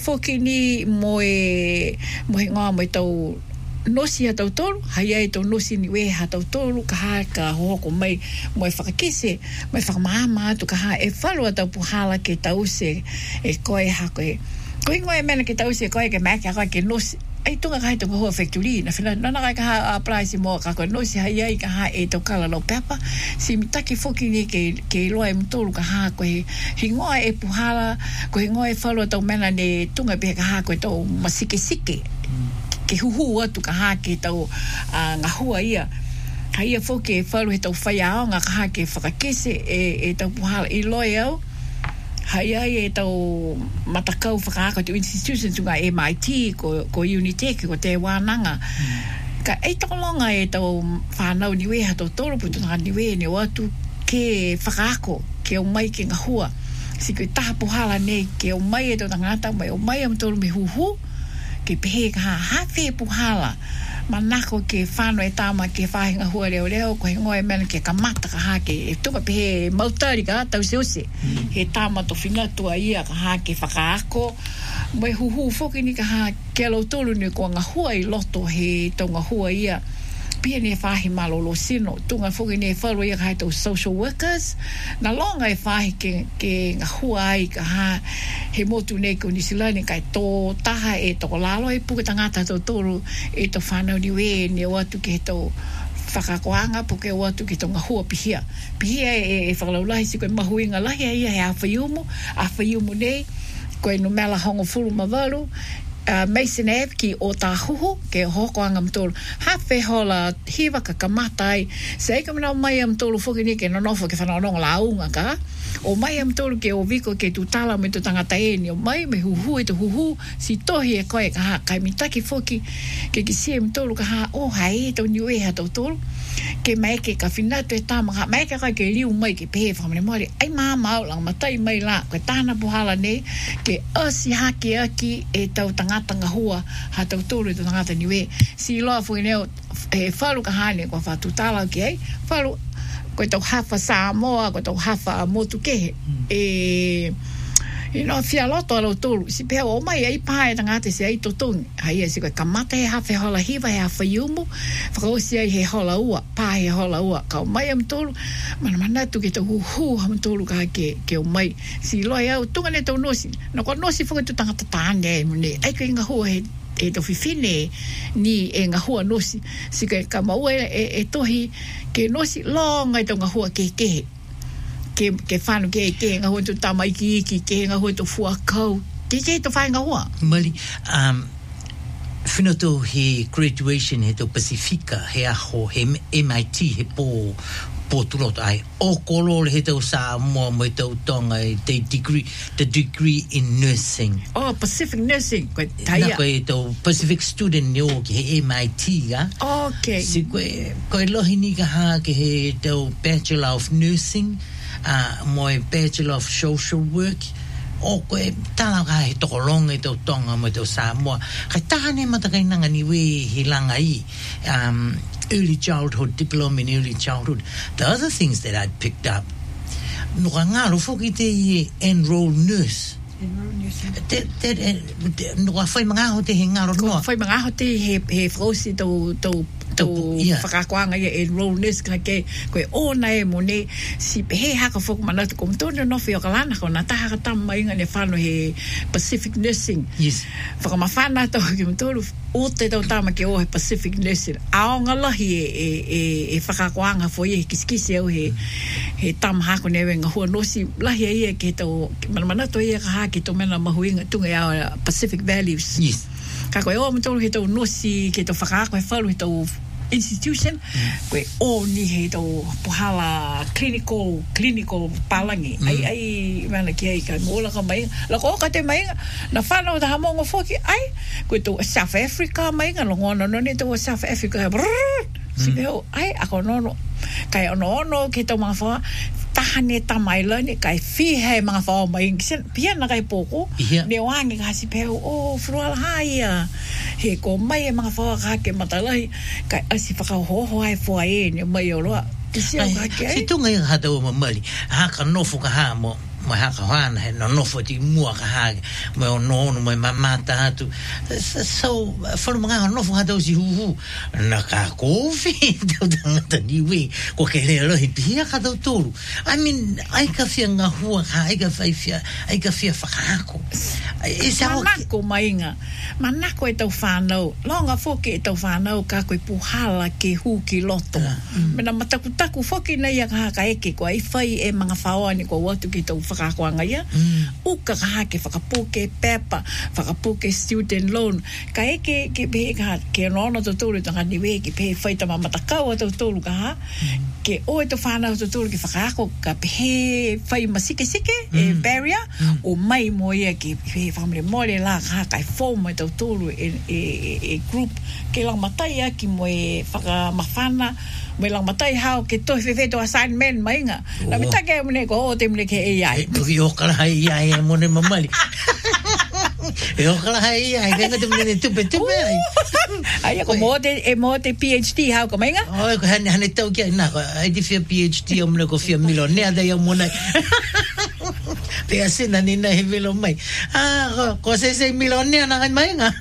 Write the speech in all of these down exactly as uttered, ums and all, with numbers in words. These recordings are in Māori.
foki ni mo e mo e ngā mo e tau nosi ha tau tolu, hai ai tau nosi ni we ha tau tolu, ka ha ka hoko mai mo e whakakese, mo e whakamahama atu ka ha e whalua tau puhala ke tau se e koe ha koe. Koe ngoe mena ke tau se koe ke maki a koe ke nosi, ai tunga kai tunga hoa factory, na whina nana kai ka ha apply si mo ka koe nosi hai ai ka ha e tau kala lau pepa, si mitaki foki ni ke, ke loa e mtolu ka ha koe hi ngoa e puhala, koe ngoe e whalua tau mena ne tunga pe ka ha koe tau masike sike. Ke huhu atu ka ha ke tau uh, ngā hua ia. Ka ia foke e whalu he tau whai ao ngā ka ha ke whakakese e, e tau puhala i loi au. Hai ai e tau matakau whakaaka te institutions ngā M I T ko, ko Unitec ko te wānanga. Mm. Ka ei tau longa e tau whanau niwe ha tau toro putu ngā niwe ne watu ke whakaako ke o mai ke ngā hua. Si koe taha puhala nei ke o mai e tau tangata mai o mai am tolu me huhu. Ke pehe ka ha hawhi puhala manako ke whānau e tāma ke whāhinga hua reo reo ko he ngoe mena ke kamata ka ha ke e tuka pehe mautari ka tau se ose mm. he tāma to whinatua ia ka ha ke whakaako mai huhu whoki ni ka ha ke alo tolu ni ko ngā hua i loto he tau ngā hua ia pia ni e whahi malolo sino tunga whoki ni e whalua ia ka hai tau social workers na longa e whahi ke, ke ngā hua ai ka ha he motu nei ko nisilani kai tō taha e toko lalo e puke tangata tau tōru e tō whanau niwe ne watu ke he tau whakakoanga puke watu ke tō ngā hua pihia pihia e, e whakalaulahi si koe mahuinga lahi ia he a whaiumu a whaiumu nei koe no mela hongo furu mawaru Uh, Mason Ave ki o tā huhu ke hoko anga mtolu hawhi hola hiwa ka kamata ai se eika mana mai am tolu whoki ni ke nonofo ke whanau la unga ka o mai am tolu ke o viko ke tu tala me tu tangata e ni o mai me huhu e tu huhu si tohi e koe ka ha kai mitaki whoki ke ki si am tolu ka ha o hai e tau niwe ha tau tolu ke mai ke ka whinatu e tāma ka mai ke kai ke liu mai ke pehe whamane mori ai maa mau lang matai mai la koe tāna puhala nei ke asi haki aki e tau tangata ngata hua ha tau tōru te tangata niwe si loa fui neo e whalu ka hane kua whatu tālau ki ai whalu koe tau hawha Samoa koe tau hawha motu kehe mm. e you know, fia loto alo tōru si pēo o mai ai pāe tangata si ai totongi hai e si koe kamata he hawha hola hiwa he hawha iumu whakaosi ai he hola ua pā he hola ua ka o mai am tōru mana mana tu ke tau huhu am tōru ka ke, ke o mai si loa au tunga ne tau nosi na kua nosi whaka tu tangata tāne ai mune ai koe inga hua he e tau whiwhine ni e ngā hua nosi si koe ka maua e, e tohi ke nosi longa i tau ngā hua ke kehe ke ke whanu ke ke ngā hua tu tama iki iki ke ngā hua tu fua kau ke ke tu whai ngā hua Mali um, whinoto he graduation he to Pacifica he aho he M I T he po po tuloto ai o kolor he tau Samoa mo tau tonga the degree the degree in nursing oh Pacific nursing koe taia na koe tau Pacific student ni o ki he M I T ga okay si koe koe lohi ni ka ha ke he tau Bachelor of Nursing uh, mo Bachelor of Social Work o koe tala ka he toko longa i tau tonga mo tau Samoa kai tahane matakai nanga ni we he langa i um, early childhood diploma in early childhood the other things that I'd picked up no ka ngaro foki te enrolled nurse Te, te, te, no ka whai mga ho te he ngaro noa whai mga ho te he, he whausi tau tau tau whakakoanga ia enrollness ka ke koe ona e mo ne si he haka whoku manatu ko mtone no whio kalana ko na taha ka tama inga ne whano he Pacific Nursing yes whakamawhana tau ki mtolu o te tau tama ke o he Pacific Nursing aonga lahi e, e, e, e whakakoanga fo i he kiskisi au he he tama hako newe ngā hua nosi lahi e ia ke tau manamanato ia ka haki tau mena mahuinga tunga au Pacific Values yes ka koe o mtolu he tau nosi ke tau whakaako he whalu he tau institution mm. koe o ni he tau puhala clinical clinical palangi mm. ai ai mana ki ai ka ngola ka mai la ko ka te mai na whanau ta hamongo foki ai koe tau South Africa mai nga longono no ni tau South Africa si peo ai ako nono kai ono ono ke tau mga wha tahane tamai lani kai fihe mga wha mai pia na kai poko yeah. ne wangi ka si peo o fruala haia he ko mai e mga wha ka ke matalai kai asi whakahoho ai fua e ne mai o roa si tunga i hata o mamali haka nofu ka ha mo mo haka hana he no no foti mua ka ha mo no no mo mamata tu so for mga no fo hado si hu hu na ka ko fi do tanga ni we ko ke le lo hipia ka do tolu I mean ai ka fia nga hua ka ai ka fia ai ka fia fakako e sa ko mainga manako e tau whanau longa foke e tau whanau ka koe puhala ke hu ki loto mena matakutaku foke nei a ka ka eke ko ai whai e mga whaoani ko watu ki tau whakakoanga ia uka ka ha ke whakapuke pepa whakapuke student loan ka eke ke pehe ka ke nono to tolu tanga niwe ke pehe whai tama matakau a tau tolu ka ha ke o e tau whanau to tolu ke whakako ka pehe whai masike sike e barrier o mai mo ia ke pehe whamre mole la ka ha kai fōma e tau tolu e, e, e group ke lang matai a ki mo e whaka mawhana mo lang matai hao ke tohi whewheto assignment mainga na mita ke mune ko o te mune ke e ai tuki o kala hai ai e mone mamali e o kala hai ai ke ngate mune tupe tupe ai ai ko mo te e mo te PhD hao ko mainga o ko hane hane tau ki na ko ai di fia PhD o mune ko fia milionea da ia mona te asina ni na hevelo mai ah ko se se milionea na mai nga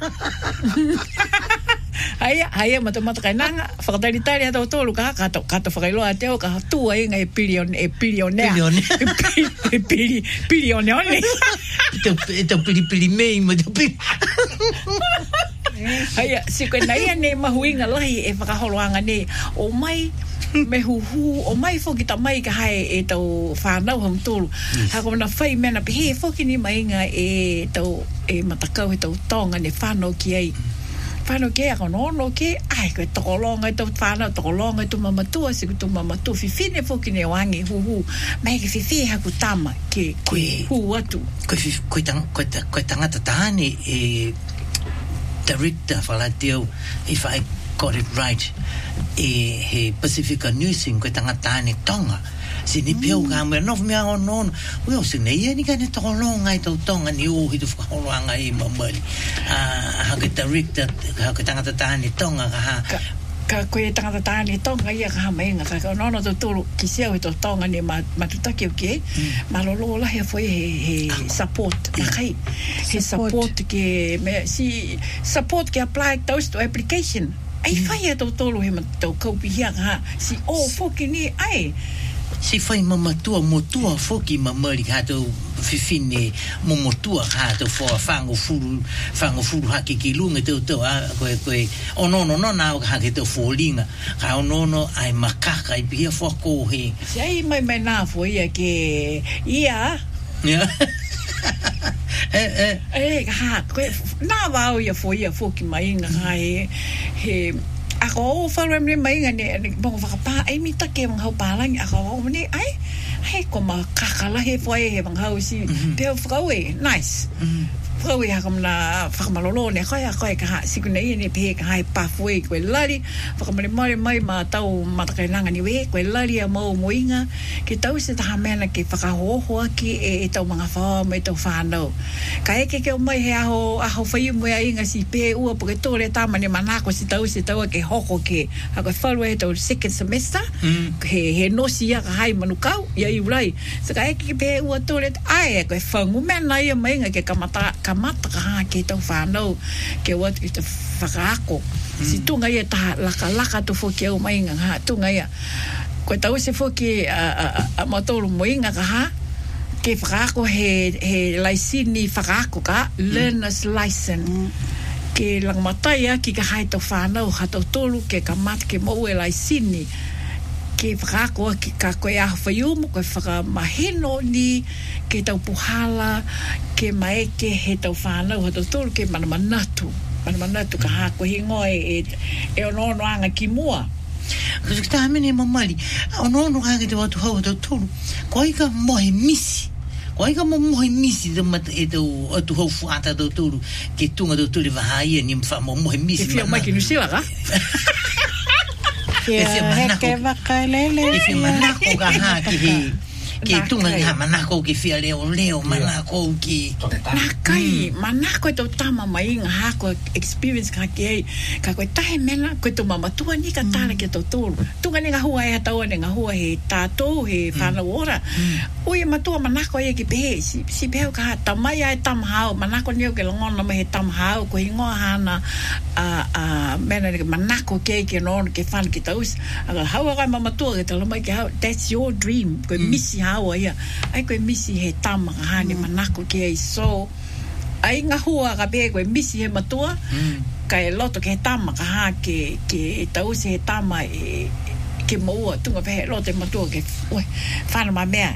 ai ai mata mata kai nanga fakatari tari ata tolu ka ka to ka to fakailo ate o ka tu ai ngai billion e billionaire e billionaire to to pili pili mei mo to pili ai si ko nai ne mahuinga lai e fakaholoanga ne o mai me hu hu o mai foki ta mai ka hai e tau whanau ham tolu ha ko na fai mena pe he foki ni mai nga e tau e matakau e tau tonga ne whanau ki ai whanau ki ai ko no no ki ai ko tokolonga e tau whanau tokolonga e tu mamatua si tu mamatua fifine foki ne wangi hu hu mai ke fifi ha ku tama ke ke hu atu ko ko tang ko ko tangata tani e director falatio if I got it right e he Pacifica Nursing ko tangata ni tonga sini pio ka me no me o no o se nei ni ka ni to longa i to tonga ni o hitu fa longa i mamali ah ha ke director ha ke tangata ni tonga ha ka ko e tangata tani tonga ia ka mai nga ka no no to tolu ki se o to tonga ni ma matutaki o ke ma lo lo la he foi he support kai he support ke me si support ke apply those to application ai fai e tau tolu he matau kaupi hia ha si o foki ni ai si fai mamatua motua foki mamari ha tau fifine momotua ha tau fo fango furu fango furu ha ki kilunga tau tau a koe koe o no no no na ha ke tau folinga ha o no no ai makaka i pia fo ko he si ai mai mai na fo ia ke ia ya eh eh eh ha koe na va o ia fo ia foki mai nga he he ako fa remle mai nga ne bon fa pa ai mi ta ke mang hau pa lang ako ni ai ai ko ma kakala he foi he mang hau si pe frau e nice frau ya kom na fa malolo ne khoya khoya ka si ku nei ne pe ka hai pa foi ko lari fa kom mai mai ma tau ma ta nanga ni we ko lari mo moinga ki tau se ta mena ki fa ka ho ho ki e tau manga fa me tau fa no ka e ke ke mai he aho aho fai mo ai nga si pe u po ke tole ta mane mana ko si tau si tau ke ho ho ke ha ko fa we tau second semester he he no si ya ka hai manukau ya i ulai se ka e ke pe u tole ai ko fa ngu mena ia mai nga ke kamata kamata ka ke tau fa no ke wat ki te whakaako si tunga ia ta laka laka tu foki au mai nga ha tunga ia ko tau se foki a a motoru moinga ka ha ke whakaako he he laisini whakaako ka learner's license ke lang matai a ki ka hai tau whanau ha tau tolu ke ka mat ke mo e laisini ke whakaako ki ka koe a whaiumu koe whakamahino ni ke tau puhala ke maeke he tau whanau ha tau tolu ke manamanatu manamanatu ka ha koe hingo e e ono ono anga ki mua kasi kita amene mamali ono ono anga te watu hau ha tau tolu koe ka mohe misi koe ka mohe misi te mata e tau atu hau fuata tau tolu ke tunga tau tolu wahaia ni mwha mohe misi ke fia mai ki nusila ka e fia manako e fia manako ka ha ki he ke tunga ha manako ke fia leo leo manako ki na kai manako to tama mai nga ha ko experience ka ke ka ko tai mena ko to mama tu ni ka tala ke to tolu tunga ni nga hua e ta one nga hua he tato he fana ora o ye matua manako ye ki pe si si pe ka ta mai ai tam hao manako ni ke longon na me tam hao ko ingo hana a a mena ke manako ke ke non ke fan ki taus aga hawa ga mama tu ke tala mai ke hao that's your dream ko misi hawa ya ai ko misi he tam ha ni manako ke so ai nga hua ka pe ko misi he matua kai loto ke tam ka ha ke ke taus he tam e ke mo tunga pe loto matua ke oi fan ma me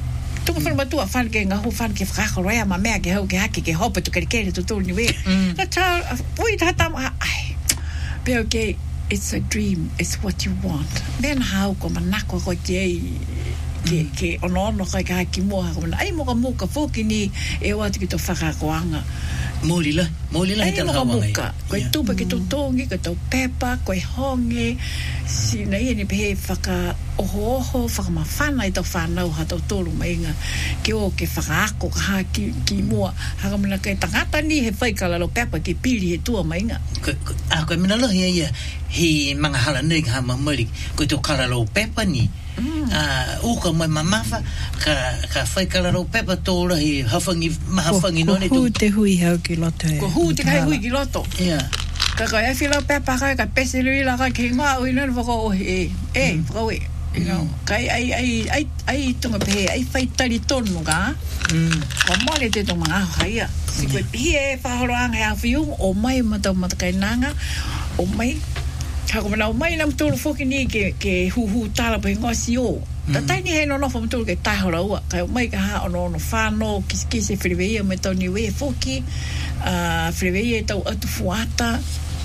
tu fa ma tu fa ke nga hu fa ke fra ko ya ma me ke ho ke ha ke ke hope tu ke ke tu tu ni we ta ta oi ta ta ai pe okay it's a dream it's what you want then how ko manako ko ke ke ke ono no ka ka ki mo ha ko ai mo ka mo ka fo ki ni e wa ki to fa ka ko anga molila molila ita ha mo ka ko tu pa ki to tongi ko to pepa ko honge si na ye ni pe fa ka oho oho fa ma fa na ito fa na ha to to lu mai nga ke o ke fa ko ha ki ki mo ha ka mena ka tangata ni he fa ka la lo pepa ki pili he tu mai nga a ko mena lo ye ye he manga hala nei ha ma mari ko to kala lo pepa ni ah o ka mai mama fa ka ka fa ka lo pepa to la he hafangi ma hafangi no ne to te hui ha ki loto ko hu te kai hui ki loto yeah ka ka e fila pepa ka ka pese lui la ka ki ma o ina vo e e vo e you know kai ai ai ai ai tunga pe ai fai tali tonu ka mm ko mo le te to ma ha ia si ko pie fa horang ha fiu o mai mata mata kai nanga o mai ka ko na o mai nam tu foki ni ke ke hu hu tala pe ngosi o ta tai ni he no no fo tu ke ta hora ua ka mai ka ha no no fa no kis kis e freveia me to ni we foki a freveia to atu fuata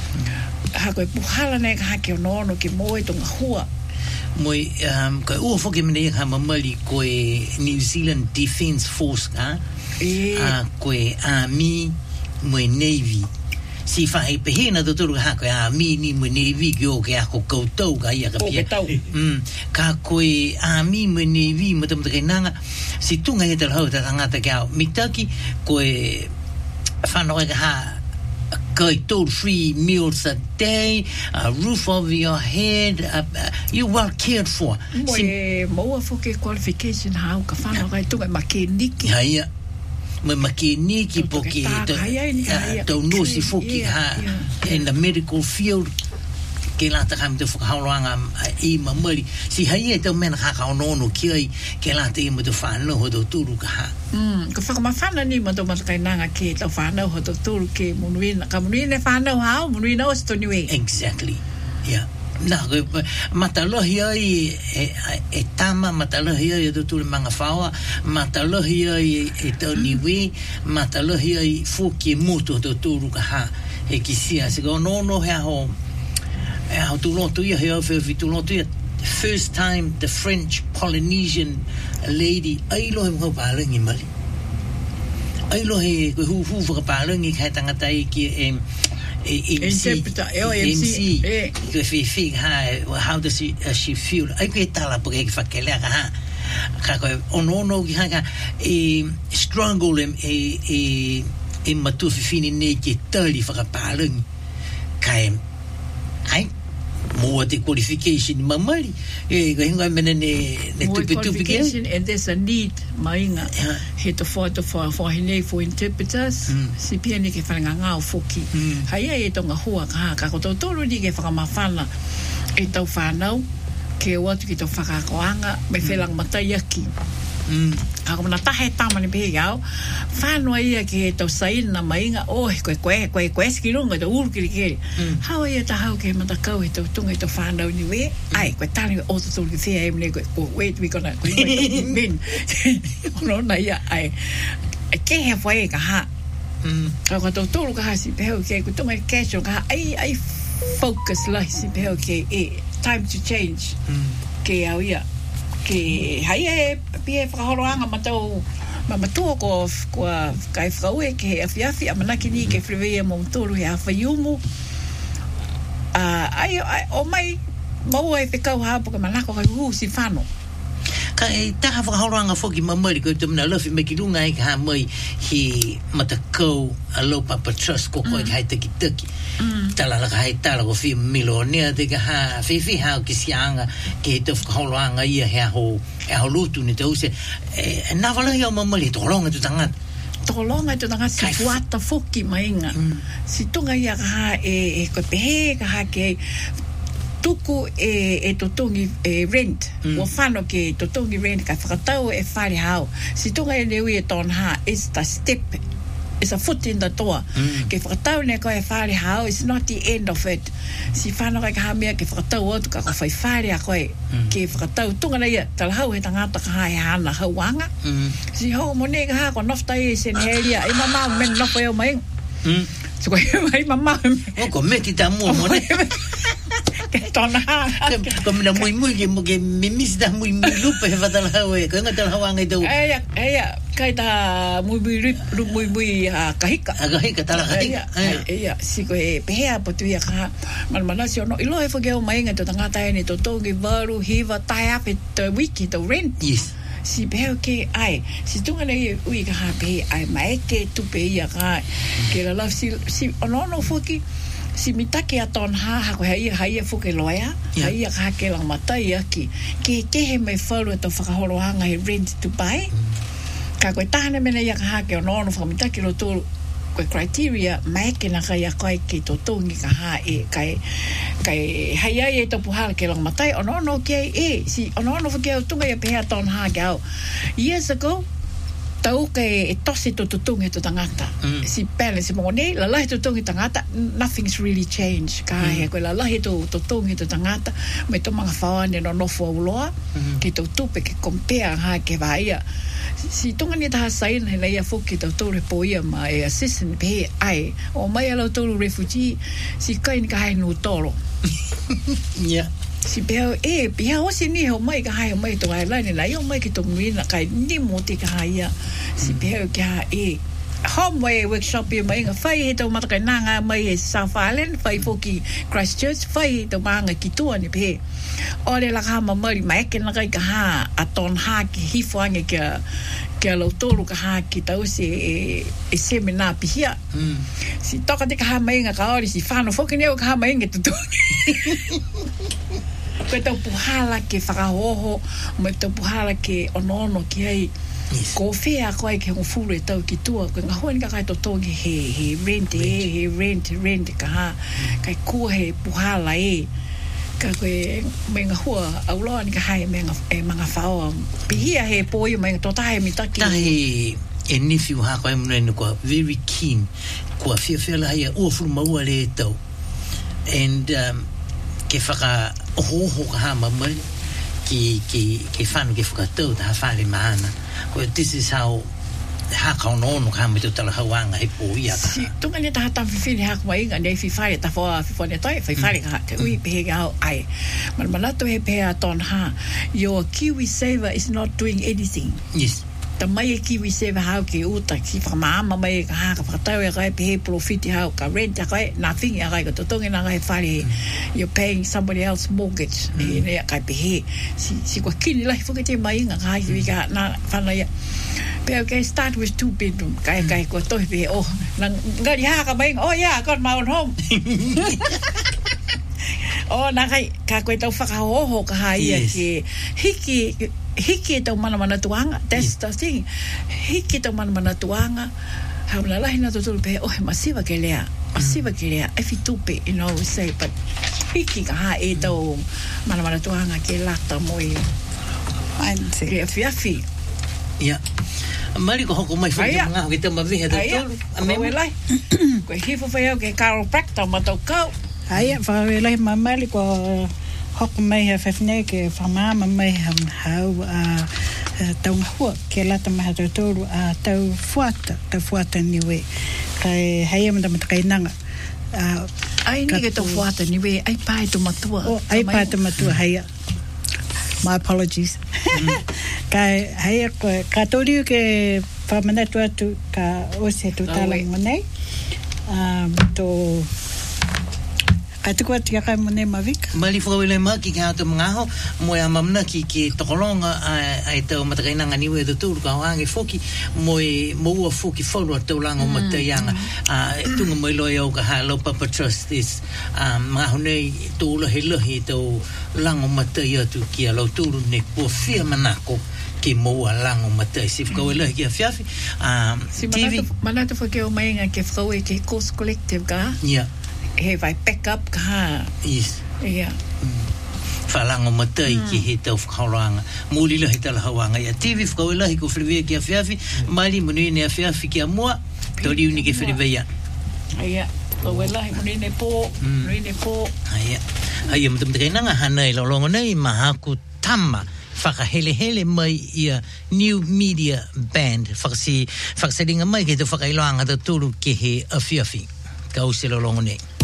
ha ko puhala ne ka ke no no ke mo e to ngahua moi um ko o foki me ne ha mamali ko New Zealand Defence Force ka e a ko army mo navy si fa e pehina do turu ha ko army ni mo navy ko ke ko ko to ga ya ka pia mm ka ko army mo navy mo tam te nanga si tunga e te ho ta ngata ka mitaki ko fa no ga ha go free meals a day, a roof over your head, uh, uh, you're well cared for. Mo e mo fo ke qualification ha ka fa no ga tu ma ke niki. Ya ya. Mo ma ke niki porque to no si fo ki ha in the medical field ke la ta kam te fo ha longa e ma mari si ha ye to men ha ka no no ki ke la te mo to fa no ho do tu ka ha mm ko fa ma fa na ni mo to ma ka nanga ke to fa no ho do tu ke mo ni ka mo ni ne fa no ha mo ni no sto ni we exactly yeah na matalo hiai e tama matalo hiai do tu manga fawa matalo hiai e to ni we matalo hiai fo ki moto do tu ka ha e ki sia se go no no ha ho how to lot to you here for to lot to first time the French Polynesian lady ai lo mo ba le ngi mali ai lo he hu hu fa ba le ngi ka tanga tai ki em interpreter M C eh que fi fi ha how does she uh, she feel ai que tala porque fa que le ha ka ko ono no ki ha e struggle em e e e matu fi fini ne ki tali fa ba le kai ai mo te qualification mamari e ga hinga mena ne ne tupi tupi ke and there's a need mainga he to for to for for hine for interpreters si pia ni ke fanga nga foki hai ai to nga hua ka ka ko to to ni ke fanga mafala e to fanau ke wat ki to fanga koanga me felang matai aki mm ako na tahe tama ni be yao fano ia ke to sai na mainga o ko ko ko ko skilunga to ur ki ki how ia ta how ke mata kau to tunga to fano ni we ai ko tani o to to ki ai me ko wait we gonna ko min no na ia ai ke he foi ka ha mm ko to to ka ha si pe ke ko tunga ke so ka ai ai focus la si pe ke time to change ke au ia ke hai e pie fra horoanga matou ma matou ko ko kai fraue ke afiafi amanaki ni ke frevea mo tolu he afayumu a ai o mai mo e te kau ha porque manako ka hu si fano ka e taha whakahauranga whoki mamari ko tumna lofi me ki runga e ka ha mai hi matakau a low papa trust ko ko e hai taki taki tala la ka hai tala ko fi milonea te ka ha whiwhi hao ki sianga ki he te whakahauranga ia hea ho e ho lutu ni te use e na wala hiao mamari tokolonga tu tangata tokolonga tu tangata si fuata whoki mainga si tunga ia ka ha e e ko pehe ka ha ke tuku e, e totongi e rent mm. o whano ke totongi rent ka whakatau e whare hao si tunga e leui e ton ha is the step is a foot in the door mm. ke whakatau ne ko e whare hao is not the end of it si whano ka ha mea ke whakatau otu ka ka whai whare a koe mm. ke whakatau tunga na ia tala hau he tangata ka hae hana hau wanga mm. si hau mo ne ka ha ko nofta e sen heria e mama men nofa eo mai mm. so ko e mama o ko meti ta mo mo ne ke tona como na muy muy que que mimis da muy muy lupe fatala hawe ko ngata hawanga do aya aya kai da muy muy muy muy kahika kahika tala kahika aya si ko e pea potuia ka man manasio no ilo e fogeo mai ngata ngata ni to tongi varu hiva tai up the wiki the rent yes si peo ke ai si tunga nei ui ka ha pe ai mai ke tu pe ia ka ke la la si si no no foki si mitake a ton ha ha ko hai hai fu ke loia hai ha ke la matai aki ke ke he me falo to whakahoro hanga he rent to buy ka ko tane mena ya ha ke no no fa mitake lo to ko criteria mai ke na kai ko ke to tongi ka ha e kai kai hai ai to puha ke la matai no no ke e si no no ke tunga ya pe ha ton ha ga years ago tau ke e tosi to tutungi to tangata mm. si pele si mone la la to tutungi tangata nothing's really changed ka mm. he ko la la to tutungi to tangata me to manga faane no no fo uloa mm. ki to tupe ke compare ha ke vaia si tunga ni ta sai na ia foki to to repoia ma e assistant pe ai o mai ala to refugee si kai ni ka hai no toro yeah si peo e pia o si ni ho mai ka hai mai to ai la ni la yo mai ki to mi na kai ni mo ti ka ia si peo ka e homeway workshop e mai nga fai he to mata kai nanga mai e South Island fai foki Christchurch fai to manga ki tu ani pe o le la ka ma mai mai ke na kai ka ha aton ha ki hifoange ke ke lo tolu ka ha ki tau se e, e seminar pihia mm. si toka te ka ha mai nga ka ori si fano foki ne ka ha mai nga tu ko tau puhala ke whakahoho mai tau puhala ke onono ki hei yes. ko whea koe ke hongfuru e tau ki tua ko ngā hoen ka kai totongi he, he rent e he rent rent ka ha mm. kai kua he puhala e ka koe me ngā hua auloa ni ka hai me ngā e mga whaoa pihia he poi me ngā totahe mitaki tahe e nifiu ha koe mune kua very keen kua whia whia la hea ua furu maua le tau and um, ke whaka ohoho ka hama mai ki, ki, ki whanu ke whakatau ta ha whare maana ko this is how ha ka ono ka hama to tala hawanga he po ia ka si tunga ni ta hata whiwhiri haka mai inga nei whiwhare ta whaua whiwhane toi whiwhare ka te ui pehe ka au ai man manato he pehe a ton ha your Kiwi Saver is not doing anything yes ta mai e Kiwi Saver hau ke uta ki whakamaama mai ka haka whakatau e kai pehe profiti hau ka rent a kai nothing a kai ka totongi na kai whare you're paying somebody else mortgage mm. e nea kai pehe si, si kwa kini lai whakate mai inga kai ki wika na whanaia pe okay start with two bedroom kai kai ko to pehe oh na ngari haka mai oh yeah I got my own home oh na kai ka koe tau whakahoho ka haia yes. ke hiki hiki tau mana mana tuanga that's yes. the thing hiki tau mana mana tuanga hauna lahi na tutulu pe oh masiva ke lea masiva ke lea e fitupe you know say but hiki ka ha e tau mana mana tuanga ke lata moi anse ke fiafi ya mali ko hoko mai foi mga ke tama vihe da tolu a me lai ko hifo foi ke chiropractor matau kau ai fa lai mamali ko hoko mai ha fefne ke famama mai ham hau a tau hua ke lata mai ha tolu a tau fuata tau fuata niwe kai hai am da kai nanga ai ni ke tau fuata niwe ai pai tu matua oh ai pai tu matua hai my apologies mm. kai hai ko katoliu ke famana tu tu ka o se tu tala monai um to Kai te kua tia kai mone mawika. Mali whakawele ma ki ka atu mga ho, mo e amamna ki ki tokolonga ai tau matakainanga niwe do tūru ka hoange foki, mo e moua foki whaurua tau langa o mataianga. Tunga mo i loa au ka ha lo Papa Trust is mga honei tūla he lahi tau langa o matai atu ki a lau tūru ne kua whia manako ki moua langa o matai. Si whakawele ki a whiawhi. Si manatu whakeo mainga ke whakawe ke Course Collective ka? Yeah. He vai pick up ka. Yes. Yeah. Whalango matai ki he tau whakauranga. Mūli lahi tala hawanga. Ia T V whakawelahi ko whiriwea ki a whiawhi. Maili munui a whiawhi ki a mua. Tau riuni ke whiriwea. Ia. Whakawelahi munui pō. Munui pō. Ia. Ia matamatakai hana i laulongo nei mahaku tama. Whakahelehele mai ia New Media Band. Whakasi, whakasaringa mai ke te whakailoanga ta tūru ke he a whiawhi. Ka usila longo nei.